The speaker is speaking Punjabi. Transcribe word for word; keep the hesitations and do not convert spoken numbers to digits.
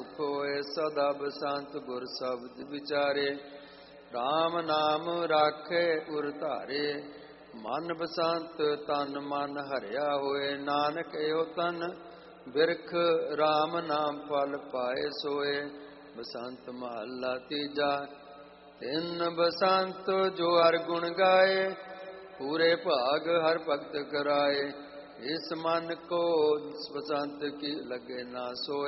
ਸੁਖ ਹੋਏ ਸਦਾ ਬਸੰਤ ਗੁਰ ਸ਼ਬਦ ਵਿਚਾਰੇ। ਰਾਮ ਨਾਮ ਰਾਖੇ ਉਰ ਧਾਰੇ ਮਨ ਬਸੰਤ ਤਨ ਮਨ ਹਰਿਆ ਹੋਏ। ਨਾਨਕ ਇਹੋ ਤਨ ਬਿਰਖ ਰਾਮ ਨਾਮ ਫਲ ਪਾਏ ਸੋਏ। ਬਸੰਤ ਮਹੱਲਾ ਤੀਜਾ। ਤਿੰਨ ਬਸੰਤ ਜੋ ਹਰ ਗੁਣ ਗਾਏ ਪੂਰੇ ਭਾਗ ਹਰ ਭਗਤ ਕਰਾਏ। ਇਸ ਮਨ ਕੋ ਬਸੰਤ ਕੀ ਲਗੇ ਨਾ ਸੋਏ।